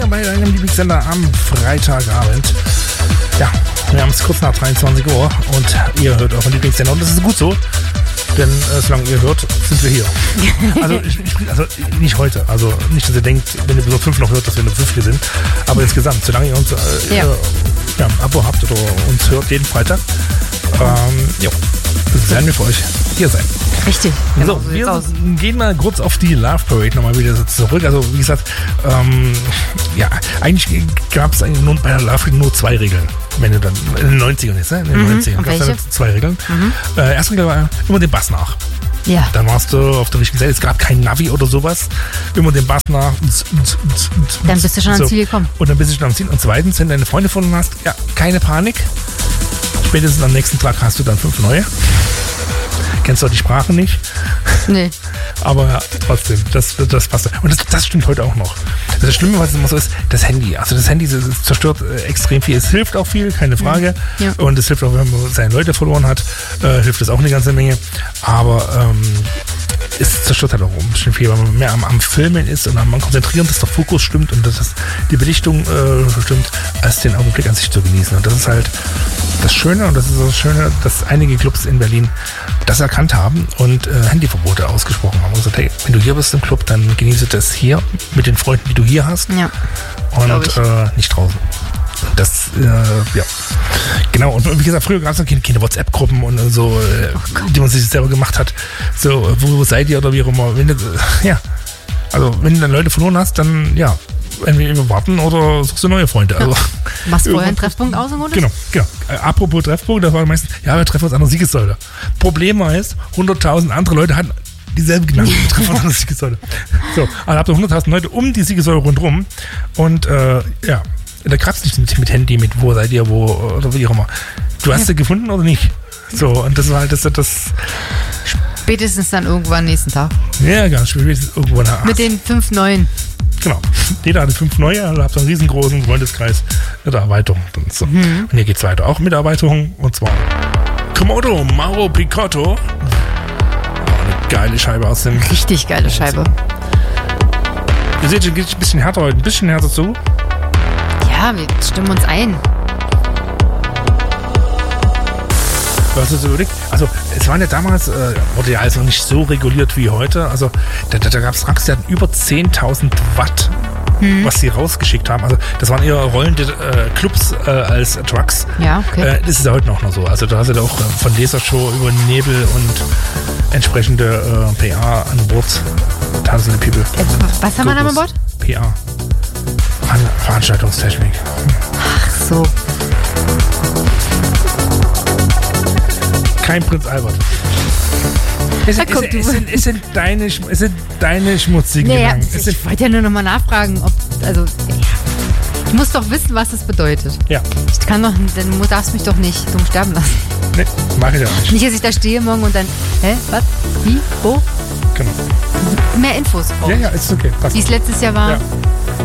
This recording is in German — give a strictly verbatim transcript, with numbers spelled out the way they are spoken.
hier bei deinem Lieblingssender am Freitagabend. Ja, wir haben es kurz nach dreiundzwanzig Uhr und ihr hört euren Lieblingssender und das ist gut so, denn äh, solange ihr hört, sind wir hier. Also, ich, ich, also nicht heute, also nicht, dass ihr denkt, wenn ihr bis um fünf noch hört, dass wir nur fünf hier sind, aber insgesamt, solange ihr uns äh, ja. Ja, ein Abo habt oder uns hört jeden Freitag, ähm, jo, werden wir für euch hier sein. Richtig. Genau, so, wir aus. gehen mal kurz auf die Love Parade nochmal wieder zurück. Also wie gesagt, ähm, ja, eigentlich gab es nur bei der Love Parade nur zwei Regeln. Wenn du dann in den neunzigern ist, ne? In den mhm. neunzigern gab es dann zwei Regeln. Mhm. Äh, erste Regel war immer den Bass nach. Ja. Dann warst du auf der richtigen Seite. Es gab kein Navi oder sowas. Immer den Bass nach. Dann bist du schon so. ans Ziel gekommen. Und dann bist du schon am Ziel. Und zweitens, wenn deine Freunde von hast, ja, keine Panik. Spätestens am nächsten Tag hast du dann fünf neue. Kennst du auch die Sprache nicht? Nee. Aber ja, trotzdem, das, das passt. Und das, das stimmt heute auch noch. Das Schlimme, was immer so ist, das Handy. Also das Handy das zerstört äh, extrem viel. Es hilft auch viel, keine Frage. Ja. Und es hilft auch, wenn man seine Leute verloren hat, äh, hilft es auch eine ganze Menge. Aber ähm, es zerstört halt auch ein bisschen viel, weil man mehr am, am Filmen ist und am Konzentrieren, dass der Fokus stimmt und dass das, die Belichtung äh, stimmt, als den Augenblick an sich zu genießen. Und das ist halt das Schöne und das ist das Schöne, dass einige Clubs in Berlin das erkannt haben und äh, Handyverbote ausgesprochen haben. Und gesagt, hey, wenn du hier bist im Club, dann genieße das hier mit den Freunden, die du hier hast. Ja. Und äh, nicht draußen. Das, äh, ja. Genau, und wie gesagt, früher gab es noch keine, keine WhatsApp-Gruppen und so, äh, oh die man sich selber gemacht hat. So, wo, wo seid ihr oder wie auch immer. Wenn du, äh, ja, also wenn du dann Leute verloren hast, dann, ja, entweder warten oder suchst du neue Freunde. Also, ja. Machst du vorher einen Treffpunkt aus im Grunde? Genau, genau. Äh, apropos Treffpunkt, das war meistens, ja, wir treffen uns an der Siegessäule. Problem ist, hunderttausend andere Leute hatten dieselbe genannt. Wir treffen uns an der Siegessäule. So, also habt ihr hunderttausend Leute um die Siegessäule rundherum und, äh, ja, da gab es nicht mit, mit Handy, mit wo seid ihr, wo, oder wie auch immer. Du hast ja. sie gefunden oder nicht? So, und das war halt das, das spätestens dann irgendwann nächsten Tag. Ja, ganz spätestens irgendwann. Mit den fünf neuen. Genau. Jeder hatte fünf neue, also habt einen riesengroßen Freundeskreis mit der Erweiterung. Und, so. mhm. und hier geht's weiter. Auch mit der Erweiterung. Und zwar Komodo Mauro Picotto. Oh, eine geile Scheibe aus dem. Richtig geile Scheibe. Ihr seht, es geht ein bisschen härter heute, ein bisschen härter zu. Ja, wir stimmen uns ein. Was hast du überlegt? Also, es waren ja damals, äh, wurde ja also nicht so reguliert wie heute. Also, da, da, da gab es Racks, die hatten über zehntausend Watt, hm. was sie rausgeschickt haben. Also, das waren eher rollende äh, Clubs äh, als Trucks. Ja, okay. Äh, das ist ja heute noch so. Also, da hast du da auch äh, von Lasershow über Nebel und entsprechende äh, P A an Bord. Tanzende People. Äh, was haben wir da an Bord? P A. Veranstaltungstechnik. Ach so. Kein Prinz Albert. Es sind, guck, es, es, sind, es, sind deine, es sind deine schmutzigen naja, Gedanken. Es ich wollte ja nur noch mal nachfragen, ob, also, ich muss doch wissen, was es bedeutet. Ja. Ich kann doch, dann darfst mich doch nicht dumm sterben lassen. Nee, mach ich auch nicht. Nicht, dass ich da stehe morgen und dann, hä, was, wie, wo? Genau. Mehr Infos brauche Ja, ja, ist okay. Passt. Wie es letztes Jahr war. Ja.